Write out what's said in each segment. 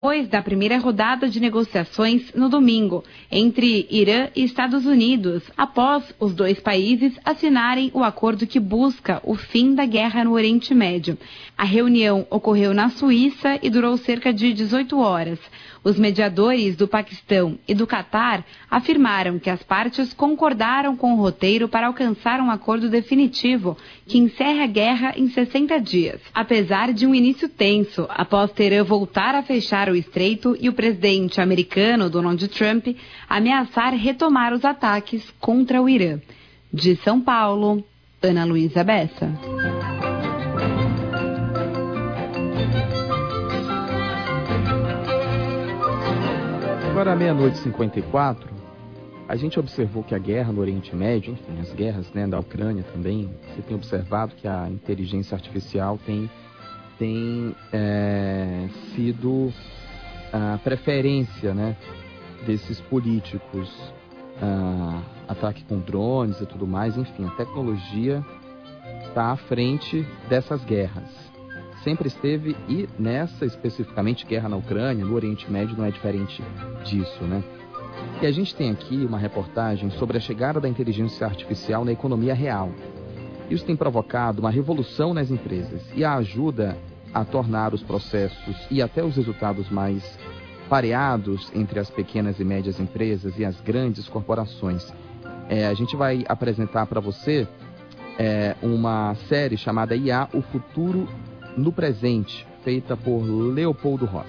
Depois da primeira rodada de negociações no domingo, entre Irã e Estados Unidos, após os dois países assinarem o acordo que busca o fim da guerra no Oriente Médio. A reunião ocorreu na Suíça e durou cerca de 18 horas. Os mediadores do Paquistão e do Catar afirmaram que as partes concordaram com o roteiro para alcançar um acordo definitivo que encerre a guerra em 60 dias. Apesar de um início tenso, após Teherã voltar a fechar o estreito e o presidente americano Donald Trump ameaçar retomar os ataques contra o Irã. De São Paulo, Ana Luísa Bessa. Agora, à 00:54, a gente observou que a guerra no Oriente Médio, enfim, as guerras, né, da Ucrânia também, você tem observado que a inteligência artificial tem sido a preferência, né, desses políticos, ataque com drones e tudo mais, enfim, a tecnologia está à frente dessas guerras. Sempre esteve, e nessa especificamente guerra na Ucrânia, no Oriente Médio, não é diferente disso, né? E a gente tem aqui uma reportagem sobre a chegada da inteligência artificial na economia real. Isso tem provocado uma revolução nas empresas e a ajuda a tornar os processos e até os resultados mais pareados entre as pequenas e médias empresas e as grandes corporações. A gente vai apresentar para você uma série chamada IA, o Futuro no Presente, feita por Leopoldo Rosa.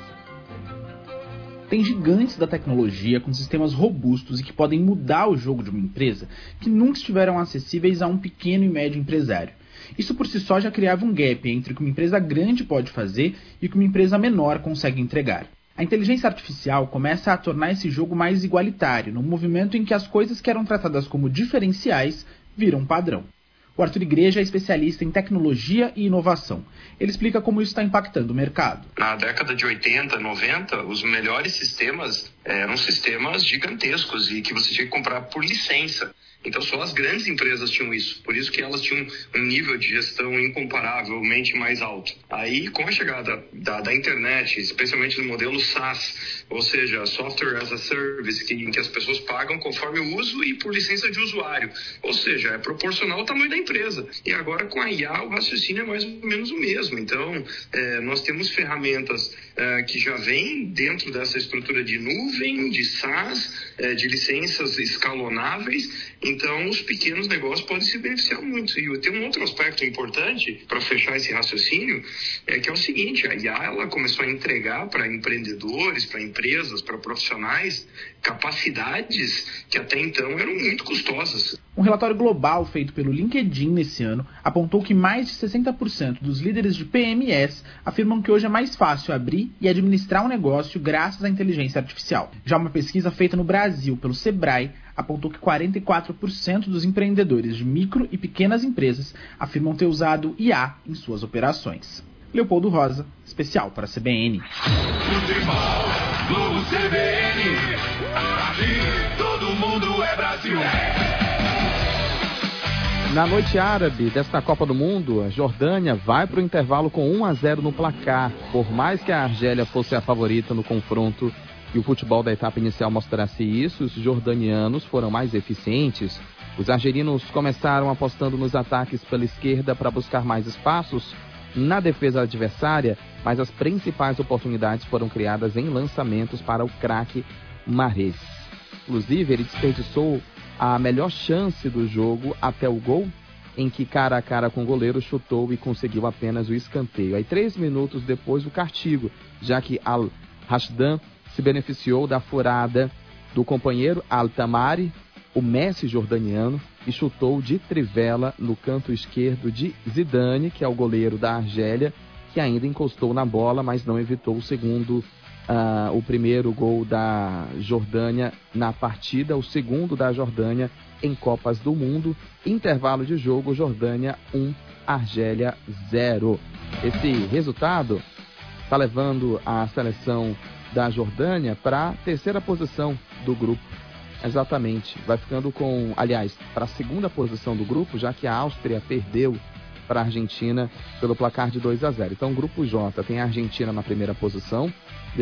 Tem gigantes da tecnologia com sistemas robustos e que podem mudar o jogo de uma empresa que nunca estiveram acessíveis a um pequeno e médio empresário. Isso por si só já criava um gap entre o que uma empresa grande pode fazer e o que uma empresa menor consegue entregar. A inteligência artificial começa a tornar esse jogo mais igualitário, num movimento em que as coisas que eram tratadas como diferenciais viram padrão. O Arthur Igreja é especialista em tecnologia e inovação. Ele explica como isso está impactando o mercado. Na década de 80, 90, os melhores sistemas eram sistemas gigantescos e que você tinha que comprar por licença. Então só as grandes empresas tinham isso. Por isso que elas tinham um nível de gestão incomparavelmente mais alto. Aí, com a chegada da internet, especialmente no modelo SaaS, ou seja, Software as a Service, em que as pessoas pagam conforme o uso e por licença de usuário. Ou seja, é proporcional ao tamanho da empresa. E agora com a IA o raciocínio é mais ou menos o mesmo. Então, nós temos ferramentas que já vêm dentro dessa estrutura de nuvem, de SaaS, de licenças escalonáveis. Então, os pequenos negócios podem se beneficiar muito. E tem um outro aspecto importante para fechar esse raciocínio, que é o seguinte: a IA ela começou a entregar para empreendedores, para empresas, para profissionais, capacidades que até então eram muito custosas. Um relatório global feito pelo LinkedIn nesse ano apontou que mais de 60% dos líderes de PMEs afirmam que hoje é mais fácil abrir e administrar um negócio graças à inteligência artificial. Já uma pesquisa feita no Brasil pelo Sebrae apontou que 44% dos empreendedores de micro e pequenas empresas afirmam ter usado IA em suas operações. Leopoldo Rosa, especial para a CBN. Futebol, Globo CBN, aqui todo mundo é Brasil. Na noite árabe desta Copa do Mundo, a Jordânia vai para o intervalo com 1-0 no placar. Por mais que a Argélia fosse a favorita no confronto e o futebol da etapa inicial mostrasse isso, os jordanianos foram mais eficientes. Os argelinos começaram apostando nos ataques pela esquerda para buscar mais espaços na defesa adversária, mas as principais oportunidades foram criadas em lançamentos para o craque Mahrez. Inclusive, ele desperdiçou a melhor chance do jogo até o gol, em que cara a cara com o goleiro chutou e conseguiu apenas o escanteio. Aí 3 minutos depois o castigo, já que Al-Rashdan se beneficiou da furada do companheiro Al-Tamari, o Messi jordaniano, e chutou de trivela no canto esquerdo de Zidane, que é o goleiro da Argélia, que ainda encostou na bola, mas não evitou o primeiro gol da Jordânia na partida, o segundo da Jordânia em Copas do Mundo. Intervalo de jogo, Jordânia 1, Argélia 0. Esse resultado está levando a seleção da Jordânia para a terceira posição do grupo. Exatamente, vai ficando para a segunda posição do grupo, já que a Áustria perdeu para a Argentina pelo placar de 2-0. Então, o grupo J tem a Argentina na primeira posição,